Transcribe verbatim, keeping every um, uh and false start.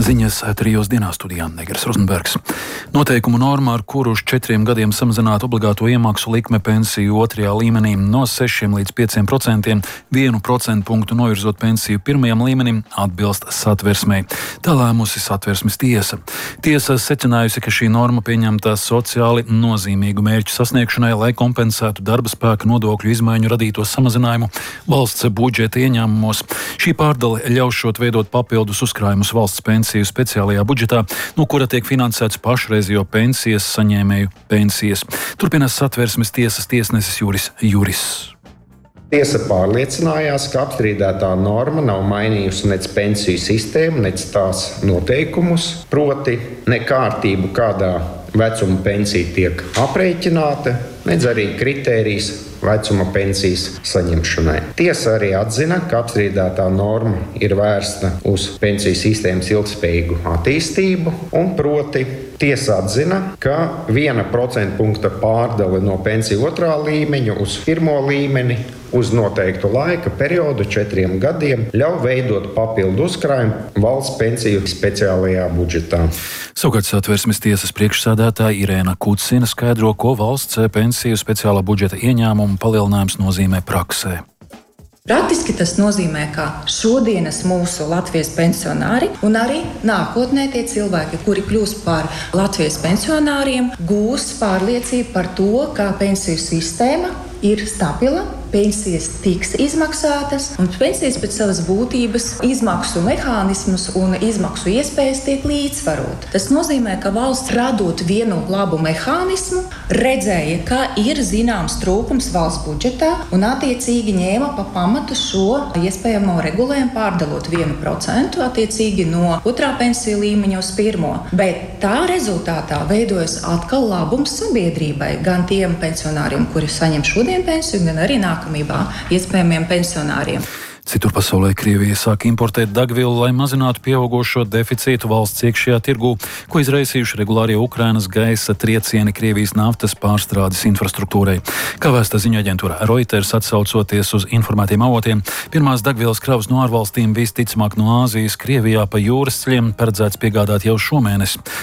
Ziņas trijos dienās studijā Negras Rozenbergs. Noteikumu norma, ar kuru uz četriem gadiem samazināt obligāto iemaksu likme pensiju otrajā līmenī no sešiem līdz pieciem procentiem, vienu procentu punktu novirzot pensiju pirmajam līmenim, atbilst Satversmei. Tā lēmusi Satversmes tiesa. Tiesa secinājusi, ka šī norma pieņemta sociāli nozīmīgu mērķu sasniegšanai, lai kompensētu darba spēka nodokļu izmaiņu radīto samazinājumu valsts budžeta ieņēmumos. Šī pārdale ļaušot veidot papildus uzkrājumus valsts pensiju speciālajā budžetā, no kura tiek finansēts pašreizējo pensijas saņēmēju pensijas. Turpinās Satversmes tiesas tiesnesis Juris Juris. Tiesa pārliecinājās, ka apstrīdētā norma nav mainījusi nec pensiju sistēmu, nec tās noteikumus, proti nekārtību, kādā vecuma pensija tiek aprēķināta, nec arī kritērijas vecuma pensijas saņemšanai. Tiesa arī atzina, ka apstrīdētā norma ir vērsta uz pensiju sistēmas ilgspējīgu attīstību, un proti tiesa atzina, ka viena procenta punkta pārdale no pensiju otrā līmeņa uz pirmo līmeni uz noteiktu laika periodu četriem gadiem ļauj veidot papildu uzkrājumu valsts pensiju speciālajā budžetā. Savukārt Satversmes tiesas priekšsēdētāja Irēna Kucina skaidro, ko valsts pensiju speciālā budžeta ieņēmumu palielinājums nozīmē praksē. Praktiski tas nozīmē, ka šodienas mūsu Latvijas pensionāri un arī nākotnē tie cilvēki, kuri kļūs par Latvijas pensionāriem, gūs pārliecību par to, ka pensiju sistēma ir stabila, pensijas tiks izmaksātas, un pensijas pēc savas būtības izmaksu mehānismus un izmaksu iespējas tiek līdzsvarot. Tas nozīmē, ka valsts radot vienu labu mehānismu, redzēja, ka ir zināms trūkums valsts budžetā un attiecīgi ņēma pa pamatu šo iespējamo regulējumu pārdalot vienu procentu attiecīgi no otrā pensiju līmeņa uz pirmo. Bet tā rezultātā veidojas atkal labums sabiedrībai, gan tiem pensionāriem, kuri saņem šodien pensiju, gan arī nākamībā iespējamiem pensionāriem. Citur pasaulē Krievija sāk importēt degvielu, lai mazinātu pieaugošo deficītu valsts iekšējā tirgū, ko izraisījuši regulārie Ukrainas gaisa triecieni Krievijas naftas pārstrādes infrastruktūrai. Kā vēsta ziņu aģentūra Reuters, atsaucoties uz informētiem avotiem, pirmās degvielas kravas no ārvalstīm visticamāk no Āzijas Krievijā pa jūras ceļiem paredzēts piegādāt jau šomēnes.